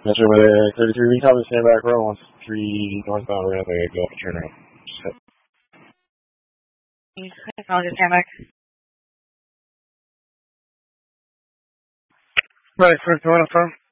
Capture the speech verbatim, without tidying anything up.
That's over there. thirty-three recall, stand back row. one three northbound railway, go up and turn around. I'll just stand back. Right, first one up front.